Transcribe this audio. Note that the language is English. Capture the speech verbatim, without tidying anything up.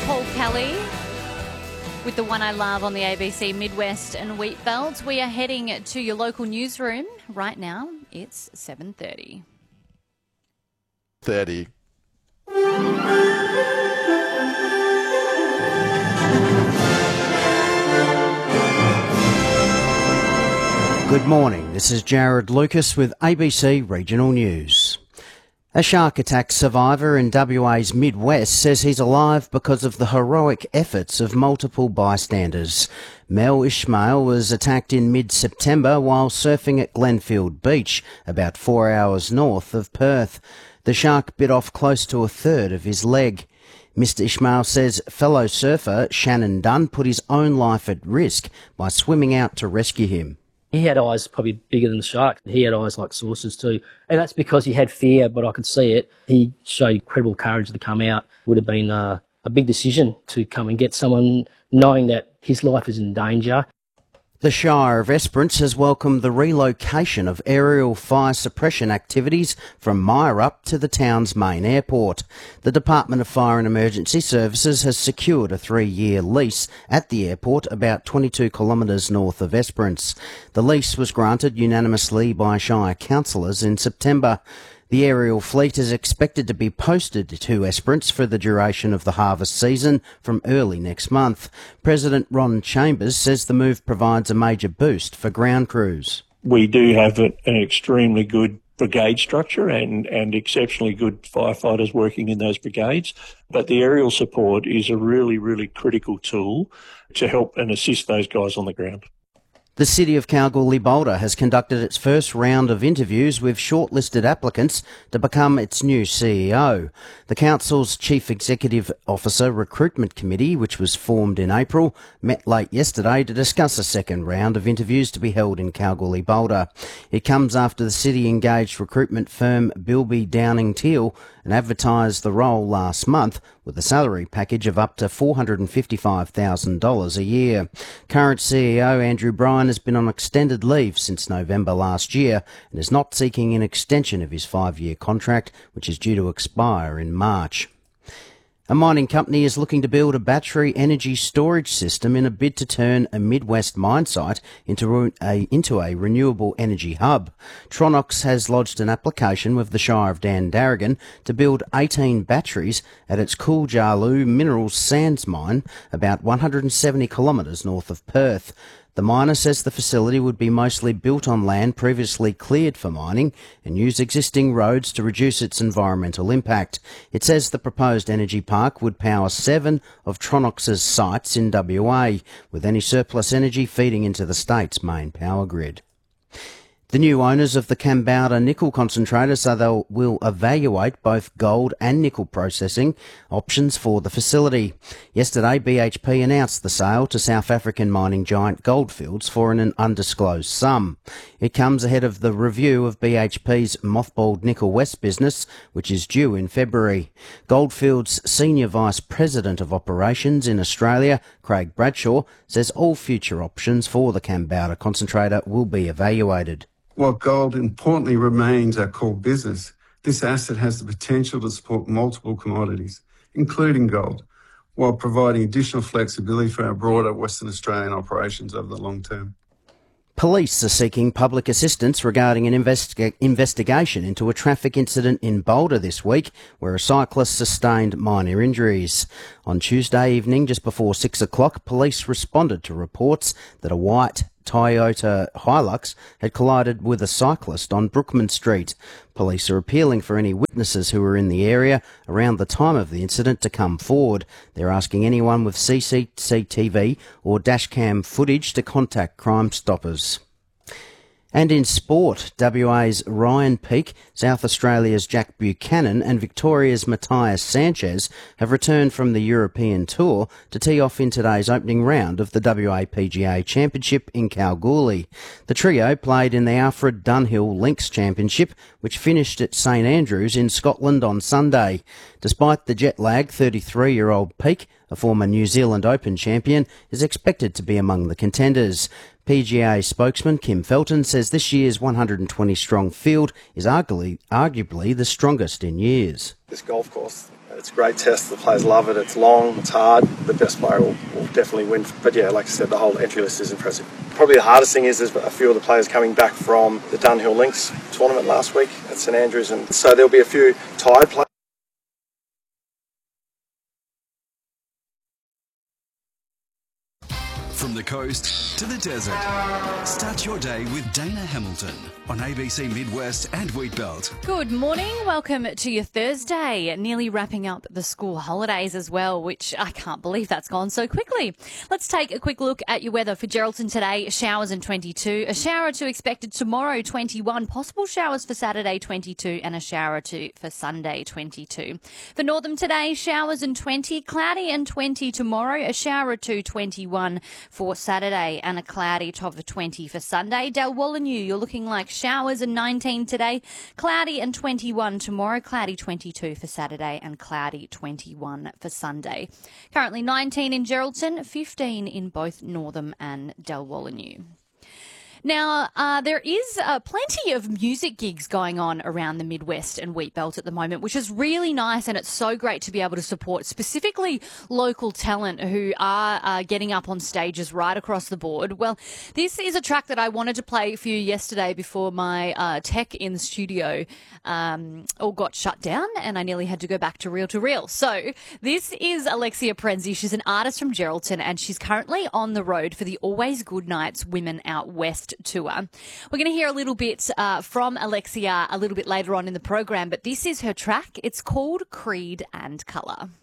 Paul Kelly with The One I Love on the A B C Midwest and Wheatbelt. We are heading to your local newsroom. Right now, it's seven thirty. thirty. Good morning, this is Jared Lucas with A B C Regional News. A shark attack survivor in W A's Midwest says he's alive because of the heroic efforts of multiple bystanders. Mel Ishmael was attacked in mid-September while surfing at Glenfield Beach, about four hours north of Perth. The shark bit off close to a third of his leg. Mister Ishmael says fellow surfer Shannon Dunn put his own life at risk by swimming out to rescue him. He had eyes probably bigger than the shark. He had eyes like saucers too. And that's because he had fear, but I could see it. He showed incredible courage to come out. Would have been a, a big decision to come and get someone knowing that his life is in danger. The Shire of Esperance has welcomed the relocation of aerial fire suppression activities from Myrup to the town's main airport. The Department of Fire and Emergency Services has secured a three-year lease at the airport about twenty-two kilometres north of Esperance. The lease was granted unanimously by Shire councillors in September. The aerial fleet is expected to be posted to Esperance for the duration of the harvest season from early next month. President Ron Chambers says the move provides a major boost for ground crews. We do have an extremely good brigade structure and, and exceptionally good firefighters working in those brigades, but the aerial support is a really, really critical tool to help and assist those guys on the ground. The City of Kalgoorlie-Boulder has conducted its first round of interviews with shortlisted applicants to become its new C E O. The council's Chief Executive Officer Recruitment Committee, which was formed in April, met late yesterday to discuss a second round of interviews to be held in Kalgoorlie-Boulder. It comes after the city engaged recruitment firm Bilby Downing Teal and advertised the role last month with a salary package of up to four hundred fifty-five thousand dollars a year. Current C E O Andrew Bryan has been on extended leave since November last year and is not seeking an extension of his five-year contract, which is due to expire in March. A mining company is looking to build a battery energy storage system in a bid to turn a Midwest mine site into a, into a renewable energy hub. Tronox has lodged an application with the Shire of Dandaragan to build eighteen batteries at its Cooljarloo Minerals Sands mine, about one hundred seventy kilometres north of Perth. The miner says the facility would be mostly built on land previously cleared for mining and use existing roads to reduce its environmental impact. It says the proposed energy park would power seven of Tronox's sites in W A, with any surplus energy feeding into the state's main power grid. The new owners of the Kambalda nickel concentrator say they will evaluate both gold and nickel processing options for the facility. Yesterday, B H P announced the sale to South African mining giant Goldfields for an undisclosed sum. It comes ahead of the review of B H P's mothballed Nickel West business, which is due in February. Goldfields' Senior Vice President of Operations in Australia, Craig Bradshaw, says all future options for the Kambalda concentrator will be evaluated. While gold importantly remains our core business, this asset has the potential to support multiple commodities, including gold, while providing additional flexibility for our broader Western Australian operations over the long term. Police are seeking public assistance regarding an investiga- investigation into a traffic incident in Boulder this week where a cyclist sustained minor injuries. On Tuesday evening, just before six o'clock, police responded to reports that a white Toyota Hilux had collided with a cyclist on Brookman Street. Police are appealing for any witnesses who were in the area around the time of the incident to come forward. They're asking anyone with C C T V or dashcam footage to contact Crime Stoppers. And in sport, W A's Ryan Peake, South Australia's Jack Buchanan and Victoria's Matthias Sanchez have returned from the European Tour to tee off in today's opening round of the W A P G A Championship in Kalgoorlie. The trio played in the Alfred Dunhill Links Championship, which finished at St Andrews in Scotland on Sunday. Despite the jet lag, thirty-three-year-old Peake, a former New Zealand Open champion, is expected to be among the contenders. P G A spokesman Kim Felton says this year's one hundred twenty strong field is arguably, arguably the strongest in years. This golf course It's a great test. The players love it. It's long, it's hard. The best player will, will definitely win. But yeah, like I said, the whole entry list is impressive. Probably the hardest thing is there's a few of the players coming back from the Dunhill Links tournament last week at St Andrews, and so there'll be a few tired players. From the coast to the desert, start your day with Dana Hamilton on A B C Midwest and Wheatbelt. Good morning. Welcome to your Thursday. Nearly wrapping up the school holidays as well, which I can't believe that's gone so quickly. Let's take a quick look at your weather for Geraldton today. Showers and twenty-two. A shower or two expected tomorrow, twenty-one. Possible showers for Saturday, twenty-two. And a shower or two for Sunday, twenty-two. For Northam today, showers and twenty. Cloudy and twenty tomorrow. A shower or two, twenty-one. For Saturday and a cloudy top of twenty for Sunday. Dalwallinu, you're looking like showers and nineteen today, cloudy and twenty-one tomorrow, cloudy twenty-two for Saturday and cloudy twenty-one for Sunday. Currently nineteen in Geraldton, fifteen in both Northam and Dalwallinu. Now, uh, there is uh, plenty of music gigs going on around the Midwest and Wheatbelt at the moment, which is really nice, and it's so great to be able to support specifically local talent who are uh, getting up on stages right across the board. Well, this is a track that I wanted to play for you yesterday before my uh, tech in the studio um, all got shut down, and I nearly had to go back to reel to reel. So this is Alexia Prenzi. She's an artist from Geraldton, and she's currently on the road for the Always Good Nights Women Out West tour. We're going to hear a little bit uh, from Alexia a little bit later on in the program, but this is her track. It's called Creed and Colour.